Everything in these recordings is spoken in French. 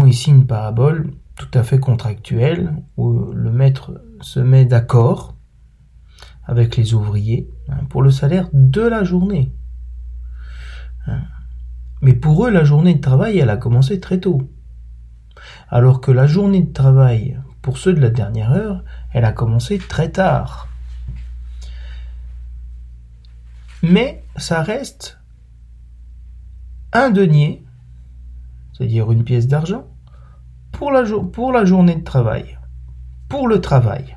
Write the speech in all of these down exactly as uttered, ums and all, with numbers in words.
ici une parabole tout à fait contractuelle où le maître se met d'accord avec les ouvriers hein, pour le salaire de la journée. Hein. Mais pour eux, la journée de travail, elle a commencé très tôt. Alors que la journée de travail, pour ceux de la dernière heure, elle a commencé très tard. Mais ça reste un denier, c'est-à-dire une pièce d'argent, pour la, jo- pour la journée de travail, pour le travail.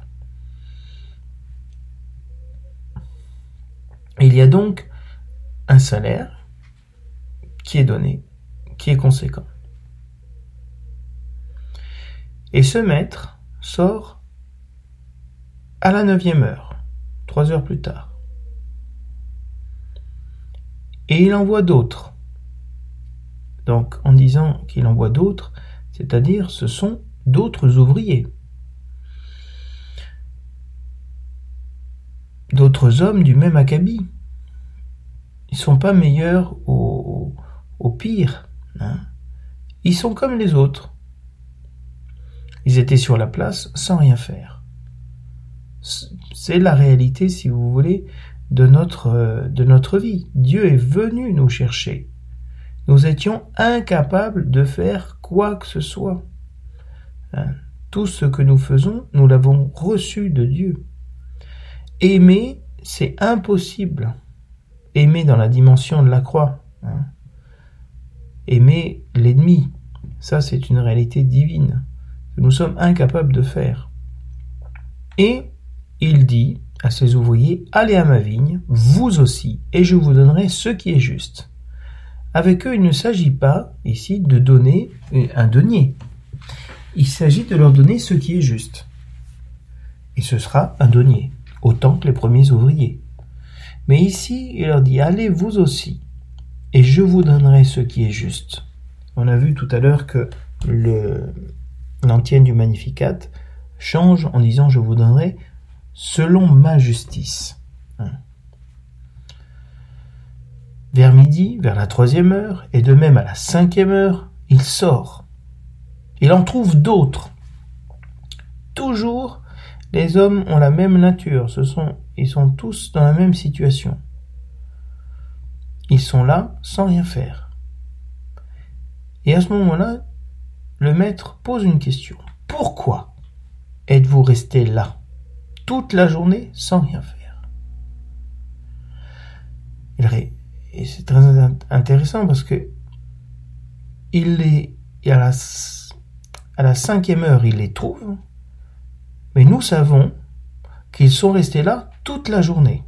Il y a donc un salaire qui est donné, qui est conséquent. Et ce maître sort à la neuvième heure, trois heures plus tard. Et il envoie d'autres. Donc, en disant qu'il envoie d'autres, c'est-à-dire ce sont d'autres ouvriers. D'autres hommes du même acabit. Ils ne sont pas meilleurs au, au pire. Hein. Ils sont comme les autres. Ils étaient sur la place sans rien faire. C'est la réalité, si vous voulez, de notre, de notre vie. Dieu est venu nous chercher. Nous étions incapables de faire quoi que ce soit. Hein. Tout ce que nous faisons, nous l'avons reçu de Dieu. Aimer, c'est impossible. Aimer dans la dimension de la croix. Hein. Aimer l'ennemi, ça c'est une réalité divine que nous sommes incapables de faire. Et il dit à ses ouvriers, allez à ma vigne, vous aussi, et je vous donnerai ce qui est juste. Avec eux, il ne s'agit pas ici de donner un denier. Il s'agit de leur donner ce qui est juste. Et ce sera un denier, autant que les premiers ouvriers. Mais ici, il leur dit, allez vous aussi, et je vous donnerai ce qui est juste. On a vu tout à l'heure que le, l'antienne du Magnificat change en disant, je vous donnerai selon ma justice. Vers midi, vers la troisième heure, et de même à la cinquième heure, il sort. Il en trouve d'autres. Toujours, les hommes ont la même nature. Ce sont, ils sont tous dans la même situation. Ils sont là sans rien faire. Et à ce moment-là, le maître pose une question. Pourquoi êtes-vous restés là toute la journée sans rien faire? Et c'est très intéressant parce que il est à la, à la cinquième heure, il les trouve, mais nous savons qu'ils sont restés là toute la journée.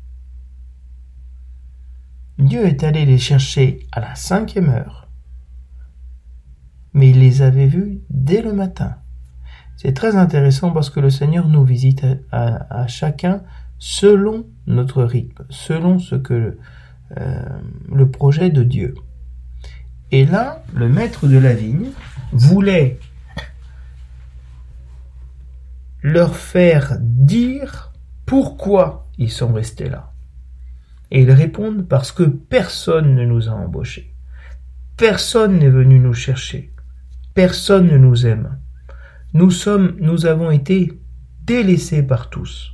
Dieu est allé les chercher à la cinquième heure, mais il les avait vus dès le matin. C'est très intéressant parce que le Seigneur nous visite à, à, à chacun selon notre rythme, selon ce que le, euh, le projet de Dieu. Et là, le maître de la vigne voulait leur faire dire pourquoi ils sont restés là. Et ils répondent parce que personne ne nous a embauchés. Personne n'est venu nous chercher. Personne ne nous aime. Nous sommes, nous avons été délaissés par tous.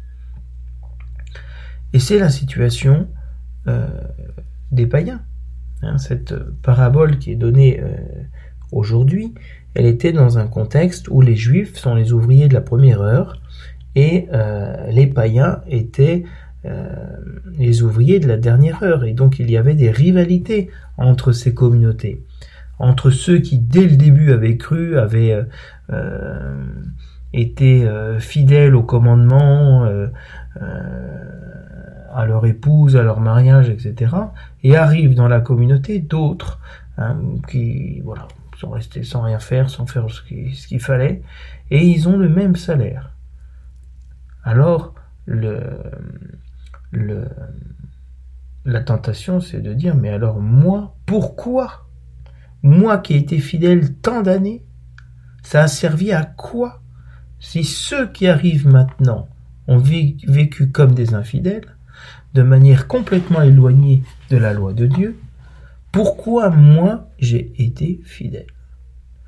Et c'est la situation euh, des païens. Hein, cette parabole qui est donnée euh, aujourd'hui, elle était dans un contexte où les Juifs sont les ouvriers de la première heure et euh, les païens étaient euh, les ouvriers de la dernière heure. Et donc il y avait des rivalités entre ces communautés, entre ceux qui dès le début avaient cru, avaient euh, euh, été euh, fidèles au commandement, euh, euh, à leur épouse, à leur mariage, et cetera. Et arrivent dans la communauté d'autres hein, qui voilà, sont restés sans rien faire, sans faire ce qu'il, ce qu'il fallait, et ils ont le même salaire. Alors, le, le, la tentation, c'est de dire, mais alors moi, pourquoi ? Moi qui ai été fidèle tant d'années, ça a servi à quoi ? Si ceux qui arrivent maintenant ont vécu comme des infidèles, de manière complètement éloignée de la loi de Dieu, pourquoi moi j'ai été fidèle ?